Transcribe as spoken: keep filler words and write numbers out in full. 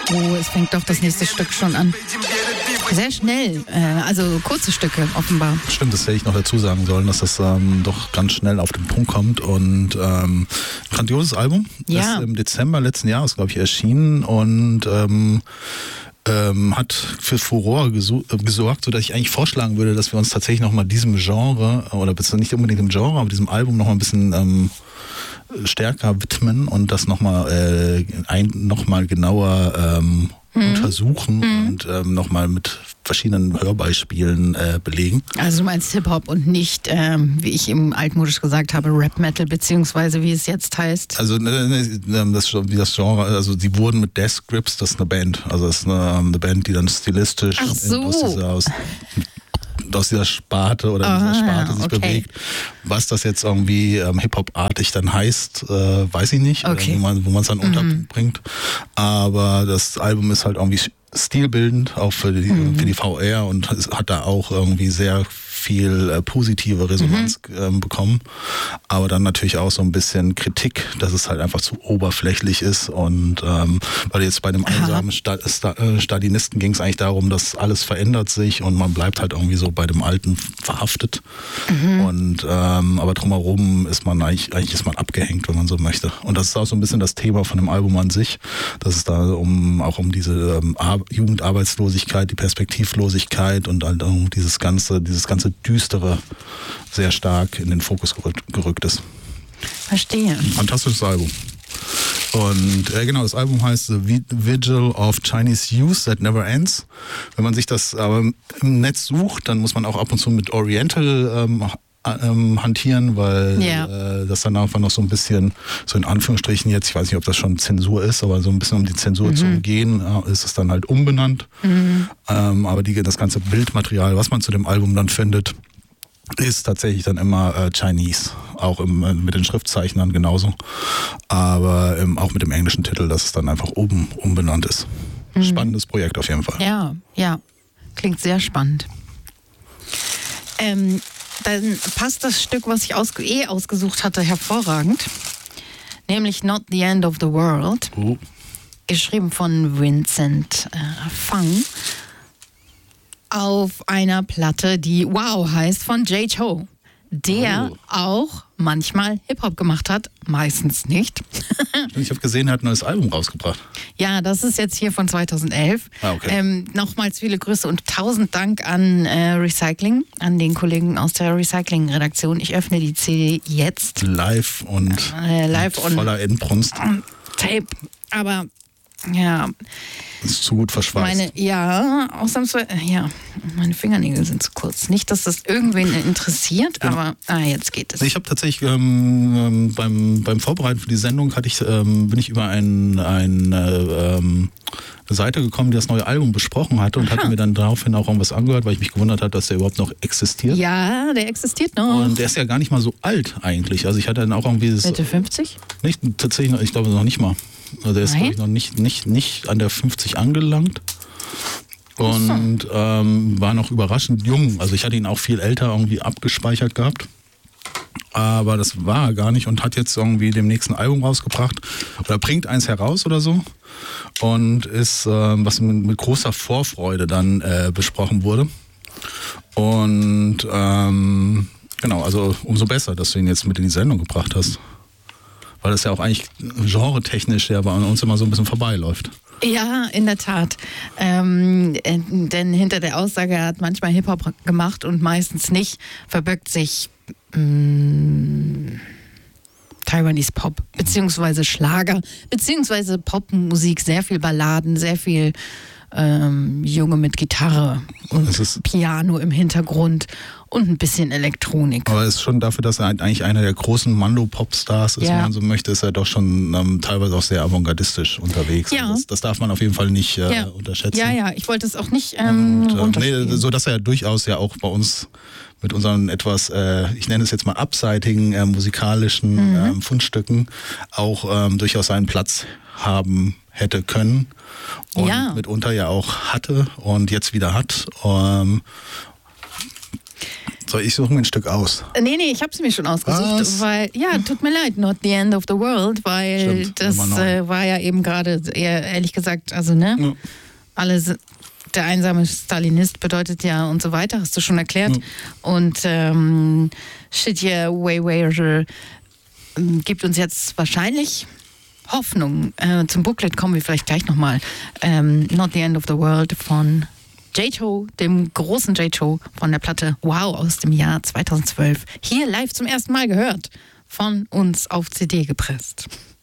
Oh, es fängt doch das nächste Stück schon an. Sehr schnell, äh, also kurze Stücke offenbar. Stimmt, das hätte ich noch dazu sagen sollen, dass das ähm, doch ganz schnell auf den Punkt kommt. Und ähm, grandioses Album. Ja. Ist im Dezember letzten Jahres, glaube ich, erschienen und ähm, ähm, hat für Furore gesu- äh, gesorgt, sodass ich eigentlich vorschlagen würde, dass wir uns tatsächlich nochmal diesem Genre, oder beziehungsweise nicht unbedingt dem Genre, aber diesem Album nochmal ein bisschen ähm, stärker widmen und das nochmal äh, ein, noch mal genauer ähm, mhm. untersuchen mhm. und ähm, nochmal mit verschiedenen Hörbeispielen äh, belegen. Also du meinst Hip-Hop und nicht, ähm, wie ich im altmodisch gesagt habe, Rap-Metal, beziehungsweise wie es jetzt heißt? Also ne, das, wie das Genre, also die wurden mit Death Grips, das ist eine Band. Also das ist eine, eine Band, die dann stilistisch Ach so. aus dieser, aus, aus dieser Sparte oder ah, dieser Sparte sich okay. bewegt. Was das jetzt irgendwie ähm, Hip-Hop-artig dann heißt, äh, weiß ich nicht, okay. wo man wo man es dann mhm. unterbringt. Aber das Album ist halt irgendwie stilbildend, auch für die, mhm. für die V R und es hat da auch irgendwie sehr viel äh, positive Resonanz mhm. ähm, bekommen, aber dann natürlich auch so ein bisschen Kritik, dass es halt einfach zu oberflächlich ist und ähm, weil jetzt bei dem einsamen Sta- Sta- äh, Stalinisten ging es eigentlich darum, dass alles verändert sich und man bleibt halt irgendwie so bei dem Alten verhaftet mhm. und ähm, aber drumherum ist man eigentlich, eigentlich ist man abgehängt, wenn man so möchte. Und das ist auch so ein bisschen das Thema von dem Album an sich, dass es da um auch um diese ähm, Ar- Jugendarbeitslosigkeit, die Perspektivlosigkeit und halt um dieses ganze, dieses ganze Düstere sehr stark in den Fokus gerückt ist. Verstehe. Fantastisches Album. Und äh, genau, das Album heißt The Vigil of Chinese Youth That Never Ends. Wenn man sich das aber im Netz sucht, dann muss man auch ab und zu mit Oriental ähm, ähm, hantieren, weil ja. äh, das dann einfach noch so ein bisschen, so in Anführungsstrichen jetzt, ich weiß nicht, ob das schon Zensur ist, aber so ein bisschen um die Zensur mhm. zu umgehen, äh, ist es dann halt umbenannt. Mhm. Ähm, aber die, das ganze Bildmaterial, was man zu dem Album dann findet, ist tatsächlich dann immer äh, Chinese, auch im, äh, mit den Schriftzeichen genauso, aber ähm, auch mit dem englischen Titel, dass es dann einfach oben umbenannt ist. Mhm. Spannendes Projekt auf jeden Fall. Ja, ja, klingt sehr spannend. Ähm, dann passt das Stück, was ich ausge- eh ausgesucht hatte, hervorragend, nämlich Not the End of the World, uh. geschrieben von Vincent äh, Fang, auf einer Platte, die Wow heißt, von Jay Cho, der oh. auch manchmal Hip-Hop gemacht hat, meistens nicht. Ich habe gesehen, er hat ein neues Album rausgebracht. Ja, das ist jetzt hier von zweitausendelf. Ah, okay. ähm, nochmals viele Grüße und tausend Dank an äh, Recycling, an den Kollegen aus der Recycling-Redaktion. Ich öffne die C D jetzt. Live und, äh, live und voller Inbrunst. Tape, aber ja... Ist zu gut verschweißt. Meine, ja, ausnahmsweise, ja, meine Fingernägel sind zu kurz. Nicht, dass das irgendwen interessiert, genau. aber ah, jetzt geht es. Ich habe tatsächlich ähm, beim, beim Vorbereiten für die Sendung hatte ich, ähm, bin ich über ein, ein, äh, ähm, eine Seite gekommen, die das neue Album besprochen hatte und Aha. hatte mir dann daraufhin auch irgendwas angehört, weil ich mich gewundert habe, dass der überhaupt noch existiert. Ja, der existiert noch. Und der ist ja gar nicht mal so alt eigentlich. Also ich hatte dann auch irgendwie... Mitte fünfzig? Nicht, tatsächlich, ich glaube noch nicht mal. Also der ist, glaube ich, noch nicht, nicht, nicht an der fünfzig angelangt und ähm, war noch überraschend jung. Also ich hatte ihn auch viel älter irgendwie abgespeichert gehabt, aber das war er gar nicht und hat jetzt irgendwie dem nächsten Album rausgebracht oder bringt eins heraus oder so und ist, äh, was mit, mit großer Vorfreude dann äh, besprochen wurde. Und ähm, genau, also umso besser, dass du ihn jetzt mit in die Sendung gebracht hast. Weil das ja auch eigentlich genretechnisch ja bei uns immer so ein bisschen vorbeiläuft. Ja, in der Tat. Ähm, äh, denn hinter der Aussage, er hat manchmal Hip-Hop gemacht und meistens nicht, verbirgt sich mh, Taiwanese Pop, beziehungsweise Schlager, beziehungsweise Popmusik, sehr viel Balladen, sehr viel ähm, Junge mit Gitarre und Piano im Hintergrund und ein bisschen Elektronik. Aber es ist schon dafür, dass er eigentlich einer der großen Mando-Pop-Stars ist, ja. wenn man so möchte, ist er doch schon ähm, teilweise auch sehr avantgardistisch unterwegs. Ja. Das, das darf man auf jeden Fall nicht äh, ja. unterschätzen. Ja, ja, ich wollte es auch nicht ähm, und, äh, nee, so dass er durchaus ja auch bei uns mit unseren etwas, äh, ich nenne es jetzt mal abseitigen äh, musikalischen mhm. ähm, Fundstücken auch ähm, durchaus seinen Platz haben hätte können und ja. mitunter ja auch hatte und jetzt wieder hat. Ähm, So, ich suche mir ein Stück aus. Nee, nee, ich habe es mir schon ausgesucht, Was? weil, ja, tut mir leid, not the end of the world, weil Stimmt, das Nummer neun. äh, war ja eben gerade, eher, ehrlich gesagt, also, ne, Ja. alle, s- der einsame Stalinist bedeutet ja und so weiter, hast du schon erklärt. Ja. Und ähm, Shit yeah, way, way, äh, gibt uns jetzt wahrscheinlich Hoffnung. Äh, zum Booklet kommen wir vielleicht gleich nochmal. Ähm, Not the End of the World von J-Cho, dem großen J-Cho von der Platte Wow aus dem Jahr zweitausendzwölf. Hier live zum ersten Mal gehört. Von uns auf C D gepresst.